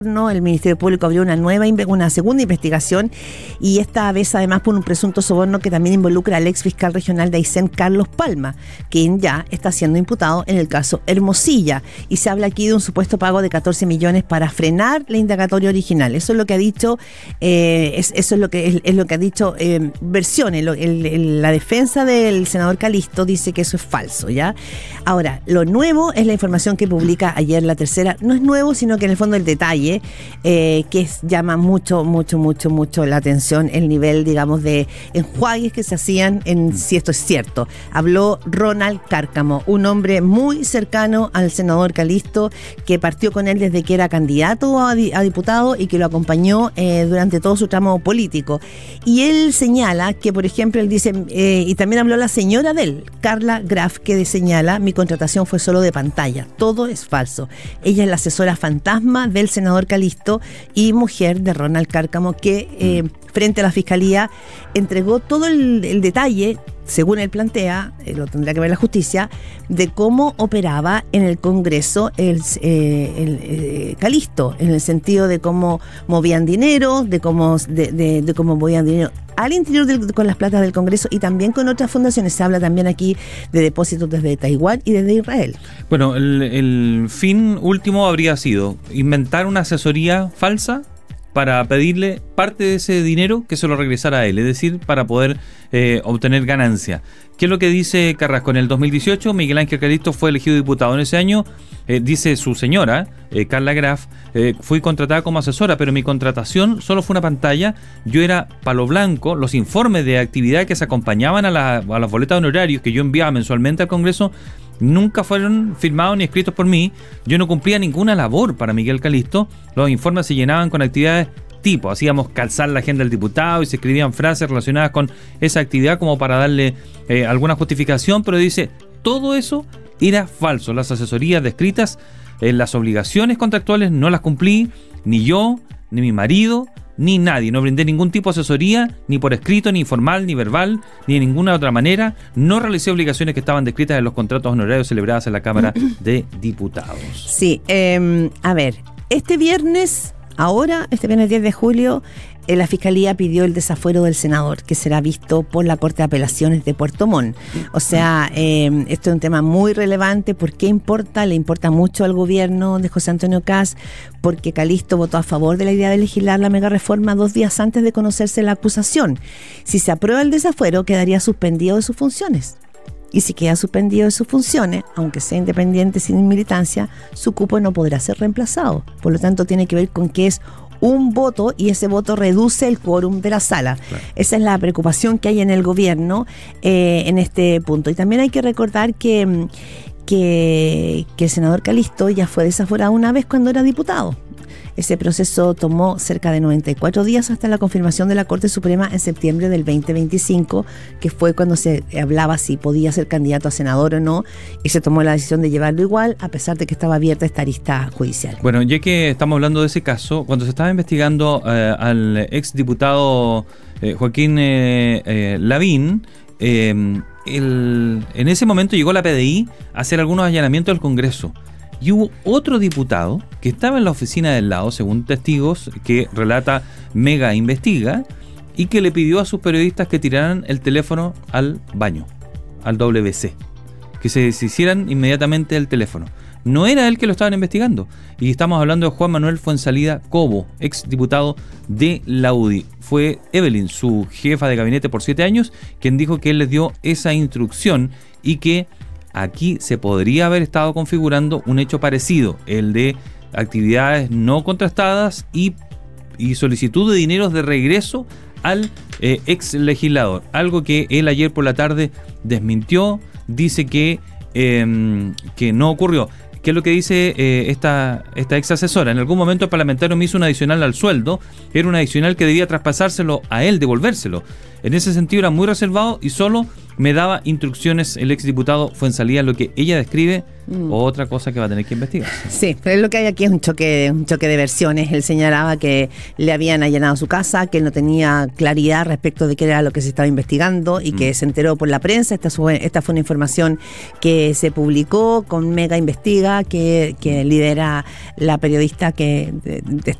El Ministerio Público abrió una segunda investigación, y esta vez además por un presunto soborno que también involucra al ex fiscal regional de Aysén, Carlos Palma, quien ya está siendo imputado en el caso Hermosilla, y se habla aquí de un supuesto pago de 14 millones para frenar la indagatoria original. Eso es lo que ha dicho, eso es lo que ha dicho versiones. La defensa del senador Calisto dice que eso es falso, ¿ya? Ahora, lo nuevo es la información que publica ayer La Tercera. No es nuevo, sino que en el fondo el detalle llama mucho la atención, el nivel, digamos, de enjuagues que se hacían en si esto es cierto. Habló Ronald Cárcamo, un hombre muy cercano al senador Calisto, que partió con él desde que era candidato a diputado y que lo acompañó durante todo su tramo político. Y él señala que, por ejemplo, él dice, y también habló la señora de él, Carla Graf, que señala: mi contratación fue solo de pantalla, todo es falso. Ella es la asesora fantasma del senador Calisto y mujer de Ronald Cárcamo, que frente a la fiscalía entregó todo el detalle, según él plantea, lo tendrá que ver la justicia, de cómo operaba en el Congreso el Calisto, en el sentido de cómo movían dinero, de cómo movían dinero al interior con las platas del Congreso y también con otras fundaciones. Se habla también aquí de depósitos desde Taiwán y desde Israel. Bueno, el fin último habría sido inventar una asesoría falsa para pedirle parte de ese dinero que se lo regresara a él, es decir, para poder obtener ganancia. ¿Qué es lo que dice Carrasco? En el 2018, Miguel Ángel Calisto fue elegido diputado. En ese año, dice su señora, Carla Graf, fui contratada como asesora, pero mi contratación solo fue una pantalla. Yo era palo blanco. Los informes de actividad que se acompañaban a las boletas de honorarios que yo enviaba mensualmente al Congreso nunca fueron firmados ni escritos por mí. Yo no cumplía ninguna labor para Miguel Calisto. Los informes se llenaban con actividades tipo, hacíamos calzar la agenda del diputado y se escribían frases relacionadas con esa actividad como para darle alguna justificación, pero dice, todo eso era falso. Las asesorías descritas, las obligaciones contractuales no las cumplí, ni yo, ni mi marido, ni nadie. No brindé ningún tipo de asesoría, ni por escrito, ni informal, ni verbal, ni de ninguna otra manera. No realicé obligaciones que estaban descritas en los contratos honorarios celebrados en la Cámara de Diputados. Sí, a ver, este viernes 10 de julio, la Fiscalía pidió el desafuero del senador, que será visto por la Corte de Apelaciones de Puerto Montt. O sea, esto es un tema muy relevante. ¿Por qué importa? Le importa mucho al gobierno de José Antonio Kast, porque Calisto votó a favor de la idea de legislar la mega reforma 2 días antes de conocerse la acusación. Si se aprueba el desafuero, quedaría suspendido de sus funciones. Y si queda suspendido de sus funciones, aunque sea independiente sin militancia, su cupo no podrá ser reemplazado. Por lo tanto, tiene que ver con que es un voto y ese voto reduce el quórum de la sala. Claro. Esa es la preocupación que hay en el gobierno en este punto. Y también hay que recordar que el senador Calisto ya fue desaforado una vez cuando era diputado. Ese proceso tomó cerca de 94 días hasta la confirmación de la Corte Suprema en septiembre del 2025, que fue cuando se hablaba si podía ser candidato a senador o no, y se tomó la decisión de llevarlo igual, a pesar de que estaba abierta esta arista judicial. Bueno, ya que estamos hablando de ese caso, cuando se estaba investigando al exdiputado Joaquín Lavín, en ese momento llegó la PDI a hacer algunos allanamientos al Congreso. Y hubo otro diputado que estaba en la oficina del lado, según testigos que relata Mega Investiga, y que le pidió a sus periodistas que tiraran el teléfono al baño, al WC, que se deshicieran inmediatamente del teléfono. No era él que lo estaban investigando. Y estamos hablando de Juan Manuel Fuensalida Cobo, ex diputado de la UDI. Fue Evelyn, su jefa de gabinete por 7 años, quien dijo que él les dio esa instrucción y que aquí se podría haber estado configurando un hecho parecido, el de actividades no contrastadas y solicitud de dineros de regreso al ex legislador. Algo que él ayer por la tarde desmintió, dice que no ocurrió. ¿Qué es lo que dice esta ex asesora? En algún momento el parlamentario me hizo un adicional al sueldo, era un adicional que debía traspasárselo a él, devolvérselo. En ese sentido era muy reservado y solo me daba instrucciones el exdiputado Fuenzalía, lo que ella describe, otra cosa que va a tener que investigar. Sí, pero lo que hay aquí es un choque de versiones. Él señalaba que le habían allanado su casa, que él no tenía claridad respecto de qué era lo que se estaba investigando y que se enteró por la prensa. Esta fue una información que se publicó con Mega Investiga, que lidera la periodista que